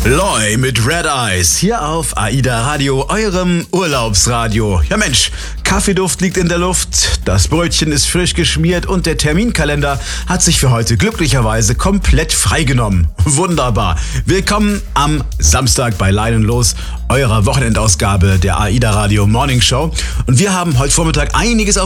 Loy mit Red Eyes, hier auf AIDA Radio, eurem Urlaubsradio. Ja Mensch, Kaffeeduft liegt in der Luft, das Brötchen ist frisch geschmiert und der Terminkalender hat sich für heute glücklicherweise komplett freigenommen. Wunderbar. Willkommen am Samstag bei Line & Los, eurer Wochenendausgabe der AIDA Radio Morning Show. Und wir haben heute Vormittag einiges auf